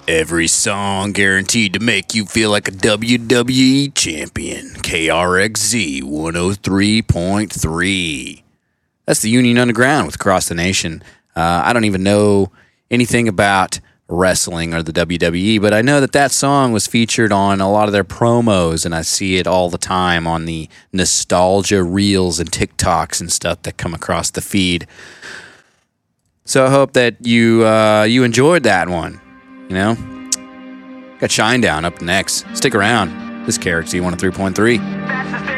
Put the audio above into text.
Every song guaranteed to make you feel like a WWE champion. KRXZ 103.3. That's the Union Underground with Across the Nation. I don't even know anything about wrestling or the WWE, but I know that song was featured on a lot of their promos, and I see it all the time on the nostalgia reels and TikToks and stuff that come across the feed. So I hope that you enjoyed that one. You know, got Shinedown up next. Stick around. This is KRXZ 103.3.